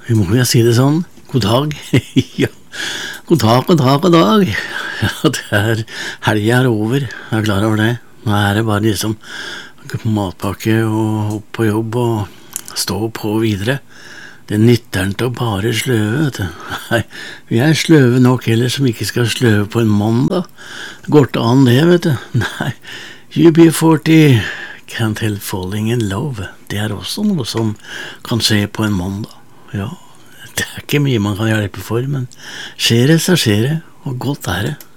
Vi må jo si det sånn. God dag. Ja. God dag, god dag, god dag. Ja, helgen er over. Jeg er klar over det. Nå er det bare liksom matpakke og opp på jobb og stå på videre. Det nytter ikke å bare sløve, vet du. Nei, vi er sløve nok heller som ikke skal sløve på en mandag. Går ikke an det, vet du. Nei, UB40 Can't Help Falling in Love. Det er også noe som kan skje på en mandag. Ja, det er ikke mye man kan hjelpe for, men skjer det, så skjer det, og godt er det.